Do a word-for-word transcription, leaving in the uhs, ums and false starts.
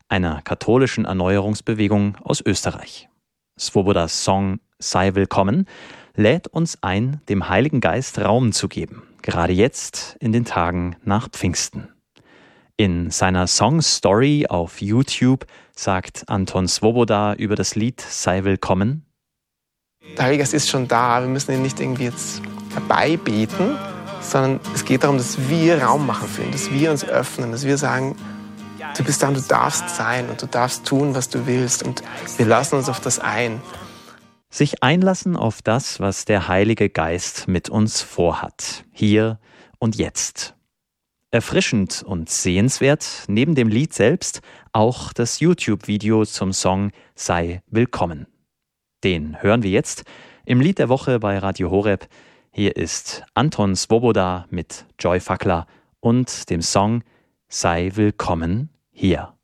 einer katholischen Erneuerungsbewegung aus Österreich. Svobodas Song Sei willkommen lädt uns ein, dem Heiligen Geist Raum zu geben, gerade jetzt in den Tagen nach Pfingsten. In seiner Song-Story auf YouTube sagt Anton Svoboda über das Lied Sei willkommen: Der Heilige Geist ist schon da, wir müssen ihn nicht irgendwie jetzt herbeibeten, sondern es geht darum, dass wir Raum machen für ihn, dass wir uns öffnen, dass wir sagen, du bist da und du darfst sein und du darfst tun, was du willst, und wir lassen uns auf das ein. Sich einlassen auf das, was der Heilige Geist mit uns vorhat, hier und jetzt. Erfrischend und sehenswert, neben dem Lied selbst, auch das YouTube-Video zum Song Sei willkommen. Den hören wir jetzt im Lied der Woche bei Radio Horeb. Hier ist Anton Svoboda mit Joy Fackler und dem Song Sei willkommen hier.